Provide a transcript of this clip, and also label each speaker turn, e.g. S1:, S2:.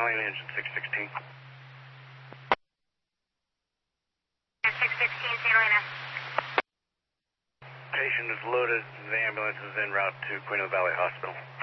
S1: Valley, engine 616.
S2: 616, St. Helena.
S1: Patient is loaded. The ambulance is en route to Queen of the Valley Hospital.